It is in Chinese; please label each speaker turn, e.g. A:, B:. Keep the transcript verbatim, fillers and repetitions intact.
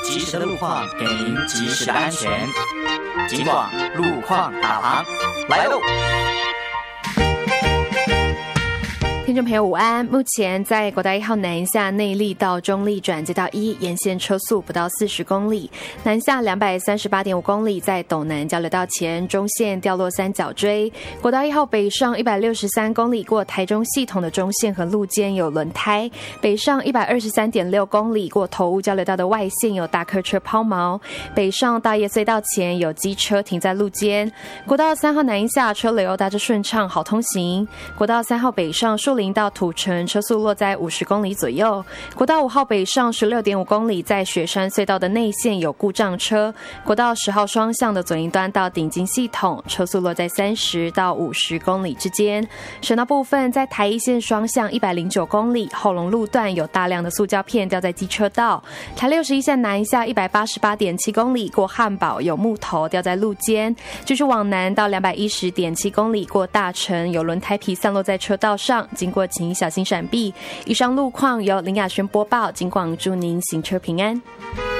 A: 及时的路况，给您及时的安全。警广路况导航来喽！
B: 听众朋友午安，目前在国道一号南下内坜到中坜转接道一沿线车速不到四十公里，南下两百三十八点五公里，在斗南交流道前中线掉落三角锥。国道一号北上一百六十三公里过台中系统的中线和路肩有轮胎，北上一百二十三点六公里过头屋交流道的外线有大客车抛锚，北上大叶隧道前有机车停在路肩。国道三号南下车流大致顺畅，好通行。国道三号北上树林到土城车速落在五十公里左右。国道五号北上十六点五公里，在雪山隧道的内线有故障车。国道十号双向的左营端到顶金系统车速落在三十到五十公里之间。省道部分，在台一线双向一百零九公里，后龙路段有大量的塑胶片掉在机车道。台六十一线南下一百八十八点七公里过汉堡有木头掉在路肩。继续往南到两百一十点七公里过大城有轮胎皮散落在车道上，经过请小心闪避。以上路况由林雅轩播报，警广祝您行车平安。